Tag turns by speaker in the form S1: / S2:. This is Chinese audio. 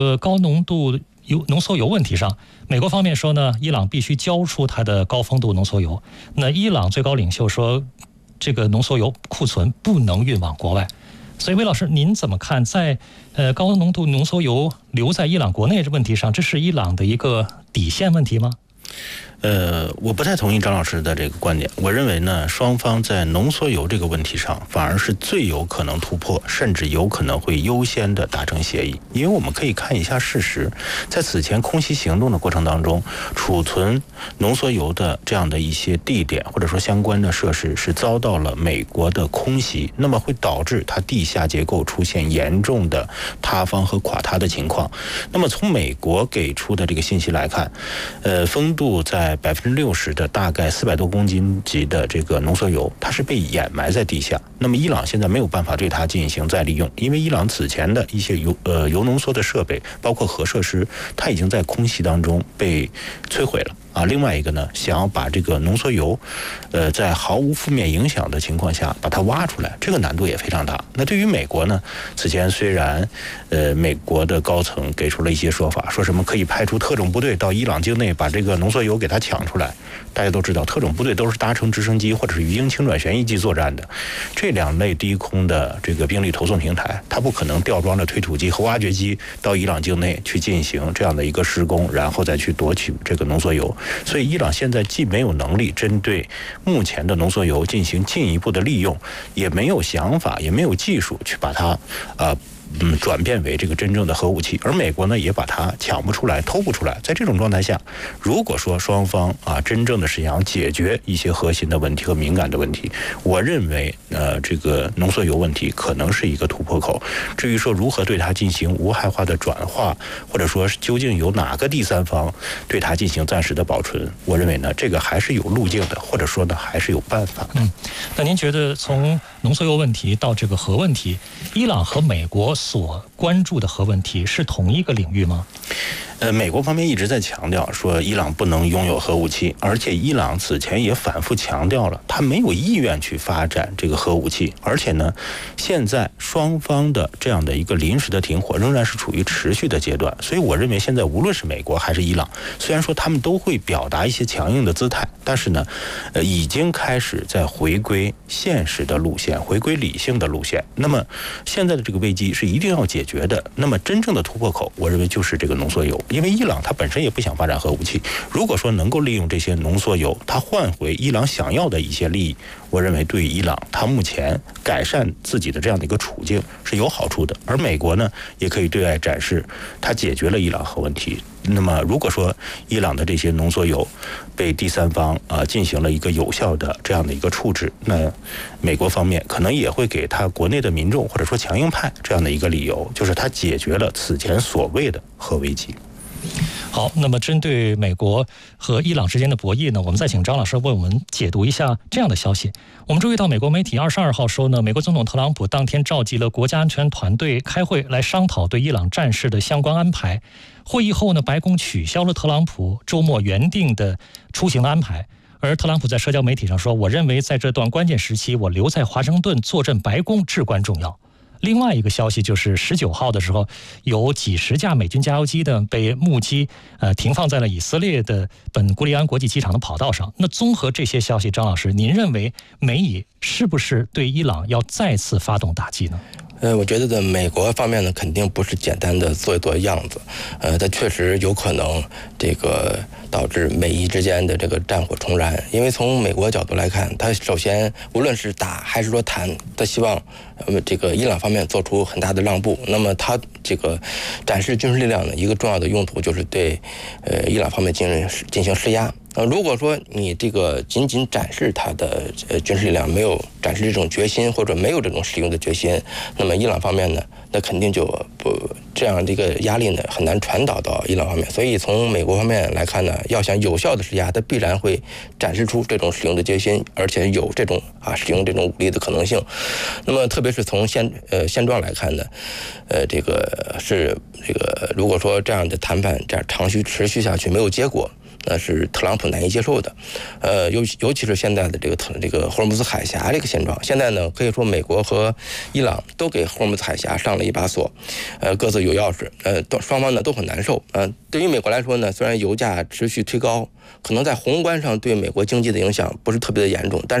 S1: 高浓度浓缩铀问题上，美国方面说呢，伊朗必须交出它的高丰度浓缩铀。那伊朗最高领袖说，这个浓缩铀库存不能运往国外。所以魏老师，您怎么看在高浓度浓缩铀留在伊朗国内这问题上，这是伊朗的一个底线问题吗？
S2: 我不太同意张老师的这个观点。我认为呢，双方在浓缩铀这个问题上，反而是最有可能突破，甚至有可能会优先的达成协议。因为我们可以看一下事实，在此前空袭行动的过程当中，储存浓缩铀的这样的一些地点或者说相关的设施是遭到了美国的空袭，那么会导致它地下结构出现严重的塌方和垮塌的情况。那么从美国给出的这个信息来看，丰度在60%的大概400多公斤级的这个浓缩铀，它是被掩埋在地下。那么伊朗现在没有办法对它进行再利用，因为伊朗此前的一些铀浓缩的设备，包括核设施，它已经在空袭当中被摧毁了。另外一个呢，想要把这个浓缩铀，在毫无负面影响的情况下把它挖出来，这个难度也非常大。那对于美国呢，此前虽然，美国的高层给出了一些说法，说什么可以派出特种部队到伊朗境内把这个浓缩铀给它抢出来。大家都知道，特种部队都是搭乘直升机或者是鱼鹰轻转旋翼机作战的，这两类低空的这个兵力投送平台，它不可能吊装着推土机和挖掘机到伊朗境内去进行这样的一个施工，然后再去夺取这个浓缩铀。所以伊朗现在既没有能力针对目前的浓缩铀进行进一步的利用，也没有想法，也没有技术去把它转变为这个真正的核武器，而美国呢也把它抢不出来、偷不出来。在这种状态下，如果说双方真正的是想解决一些核心的问题和敏感的问题，我认为这个浓缩铀问题可能是一个突破口。至于说如何对它进行无害化的转化，或者说究竟由哪个第三方对它进行暂时的保存，我认为呢这个还是有路径的，或者说呢还是有办法的。
S1: 那您觉得从浓缩铀问题到这个核问题，伊朗和美国所关注的核问题是同一个领域吗？
S2: 美国方面一直在强调说伊朗不能拥有核武器，而且伊朗此前也反复强调了，他没有意愿去发展这个核武器。而且呢，现在双方的这样的一个临时的停火仍然是处于持续的阶段。所以我认为现在无论是美国还是伊朗，虽然说他们都会表达一些强硬的姿态，但是呢，已经开始在回归现实的路线，回归理性的路线。那么现在的这个危机是一定要解决的。那么真正的突破口，我认为就是这个浓缩铀。因为伊朗它本身也不想发展核武器，如果说能够利用这些浓缩铀，它换回伊朗想要的一些利益，我认为对于伊朗它目前改善自己的这样的一个处境是有好处的。而美国呢，也可以对外展示它解决了伊朗核问题。那么如果说伊朗的这些浓缩铀被第三方进行了一个有效的这样的一个处置，那美国方面可能也会给他国内的民众或者说强硬派这样的一个理由，就是他解决了此前所谓的核危机。
S1: 好，那么针对美国和伊朗之间的博弈呢，我们再请张老师为我们解读一下这样的消息。我们注意到美国媒体22号说呢，美国总统特朗普当天召集了国家安全团队开会来商讨对伊朗战事的相关安排。会议后呢，白宫取消了特朗普周末原定的出行的安排。而特朗普在社交媒体上说，我认为在这段关键时期，我留在华盛顿坐镇白宫至关重要。另外一个消息就是19号的时候，有几十架美军加油机呢被目击停放在了以色列的本古里安国际机场的跑道上。那综合这些消息，张老师，您认为美以是不是对伊朗要再次发动打击呢？
S3: 我觉得美国方面呢，肯定不是简单的做一做样子，它确实有可能这个导致美伊之间的这个战火重燃。因为从美国角度来看，它首先无论是打还是说谈，它希望这个伊朗方面做出很大的让步。那么它这个展示军事力量的一个重要的用途，就是对伊朗方面进行施压。如果说你这个仅仅展示它的军事力量，没有展示这种决心，或者没有这种使用的决心，那么伊朗方面呢，那肯定就不这样这个压力呢很难传导到伊朗方面。所以从美国方面来看呢，要想有效的施压，它必然会展示出这种使用的决心，而且有这种使用这种武力的可能性。那么特别是从现状来看呢，如果说这样的谈判这样持续下去没有结果， 那是特朗普难以接受的。尤其是现在的这个霍尔木兹海峡这个现状，现在呢可以说美国和伊朗都给霍尔木兹海峡上了一把锁，各自有钥匙，双方呢都很难受。对于美国来说呢，虽然油价持续推高，可能在宏观上对美国经济的影响不是特别的严重，但是